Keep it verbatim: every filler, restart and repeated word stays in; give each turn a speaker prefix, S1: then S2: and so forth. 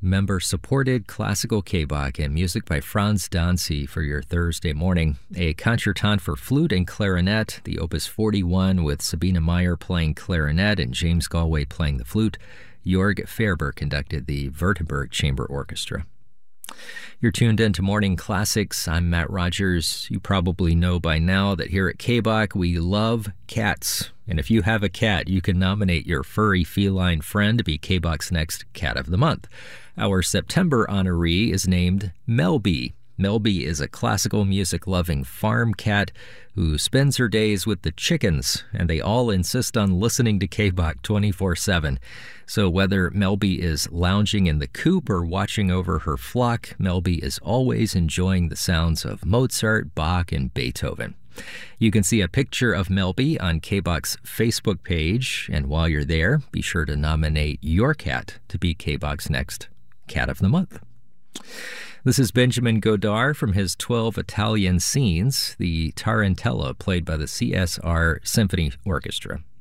S1: member-supported classical K-Bach and music by Franz Dancy for your Thursday morning. A concertant for flute and clarinet, the Opus forty-one with Sabina Meyer playing clarinet and James Galway playing the flute. Jorg Ferber conducted the Württemberg Chamber Orchestra. You're tuned in to Morning Classics. I'm Matt Rogers. You probably know by now that here at K-Bach we love cats. And if you have a cat, you can nominate your furry feline friend to be K-Bach's next Cat of the Month. Our September honoree is named Melby. Melby is a classical music-loving farm cat who spends her days with the chickens, and they all insist on listening to K-Bach twenty-four seven. So whether Melby is lounging in the coop or watching over her flock, Melby is always enjoying the sounds of Mozart, Bach, and Beethoven. You can see a picture of Melby on K-Bach's Facebook page, and while you're there, be sure to nominate your cat to be K-Bach's next Cat of the Month. This is Benjamin Godard from his twelve Italian Scenes, the Tarantella played by the C S R Symphony Orchestra.